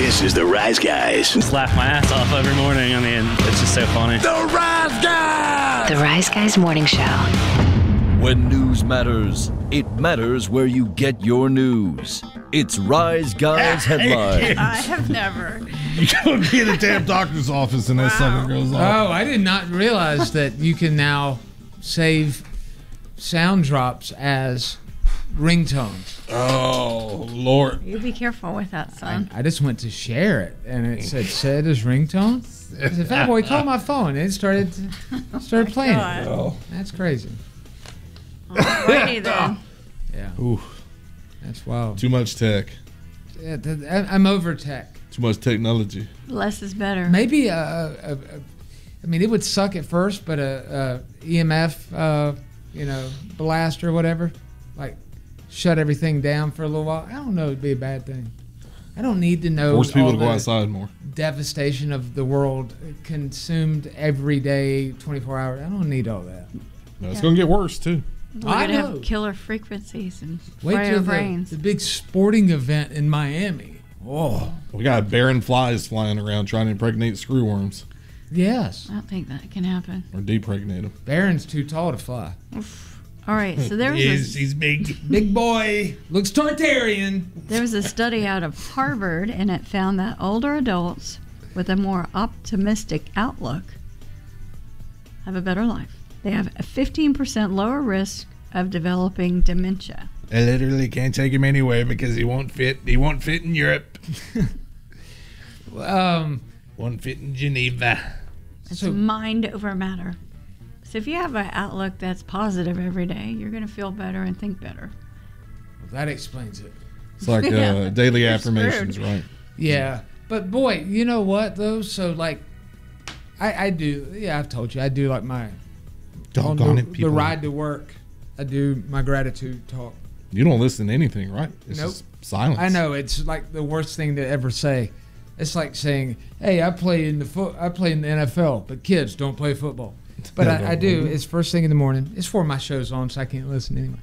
This is the Rise Guys. Just laugh my ass off every morning. I mean, it's just so funny. The Rise Guys! The Rise Guys Morning Show. When news matters, it matters where you get your news. It's Rise Guys Headlines. I have never. You go be in a damn doctor's office and that sucker goes off. Oh, I did not realize that you can now save sound drops as ringtones. Oh, Lord. You be careful with that, son. I just went to share it, and it said set as ringtone. I said, Fat Boy, call my phone. And it started playing it. Oh. That's crazy. Alrighty then. Yeah. Ooh, That's wild. too much tech. Yeah, I'm over tech. Too much technology. Less is better. Maybe I mean, it would suck at first, but a EMF, blast or whatever, like shut everything down for a little while. I don't know. It'd be a bad thing. I don't need to know. Force people all to go the outside more. devastation of the world consumed every day, 24 hours. I don't need all that. No, it's going to get worse, too. We're I gonna know. have killer frequencies and Wait fry till our brains. the big sporting event in Miami. Oh, We got barren flies flying around trying to impregnate screwworms yes. I don't think that can happen. or depregnate them. Barron's too tall to fly. All right, so there was He's big. Big boy. Looks Tartarian. there was a study out of Harvard, and it found that older adults with a more optimistic outlook have a better life. They have a 15% lower risk of developing dementia. I literally can't take him anywhere because he won't fit. He won't fit in Europe. Won't fit in Geneva. It's So- mind over matter. So if you have an outlook that's positive every day, you're going to feel better and think better. Well, that explains it. It's like Yeah. daily You're affirmations, screwed. right? Yeah. But boy, you know what though? So like, I do. Yeah, I've told you. I do like my Doggone the, it, people. the ride to work. I do my gratitude talk. You don't listen to anything, right? It's Nope. just silence. I know it's like the worst thing to ever say. It's like saying, "Hey, I play in the NFL, but kids don't play football." But I do. It's first thing in the morning. It's for my show's on, so I can't listen anyway.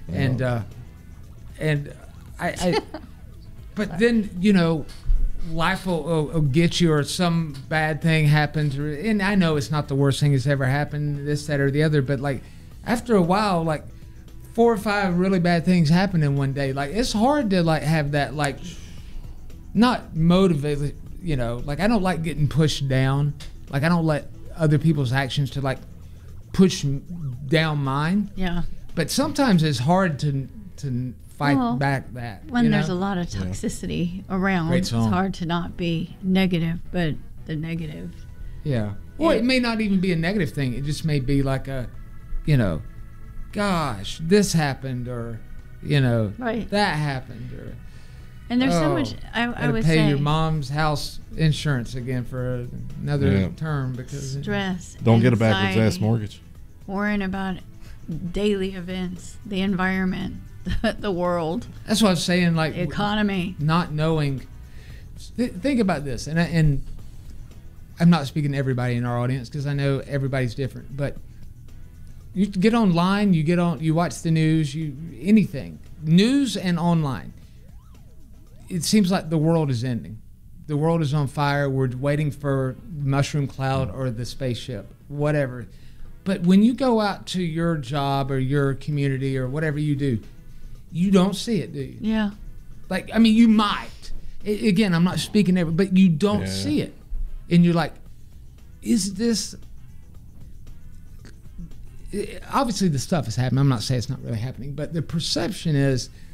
And I but then life will get you, or some bad thing happens, and I know it's not the worst thing that's ever happened, this, that, or the other. But like after a while, like 4 or 5 really bad things happen in one day. Like it's hard to like have that like not motivated. Like I don't like getting pushed down. Like I don't let other people's actions to like push down mine. Yeah. But sometimes it's hard to fight Well, back that. When there's a lot of toxicity around, Great it's song. hard to not be negative, but the negative. Yeah. Or it may not even be a negative thing. It just may be like a, gosh, this happened, or, Right. that happened, or And there's so much, I gotta would pay say, your mom's house insurance again for another Yeah. term because stress. Don't get a backwards ass anxiety, mortgage. Worrying about daily events, the environment, the world, that's what I was saying. Like the economy. not knowing. Think about this, and I'm not speaking to everybody in our audience because I know everybody's different. But you get online, you watch the news, anything, news and online. It seems like the world is ending. The world is on fire. We're waiting for the mushroom cloud or the spaceship, whatever. But when you go out to your job or your community or whatever you do, you don't see it, do you? Yeah. Like, I mean, you might. Again, I'm not speaking ever, but you don't see it. And you're like, is this... Obviously, the stuff is happening. I'm not saying it's not really happening, but the perception is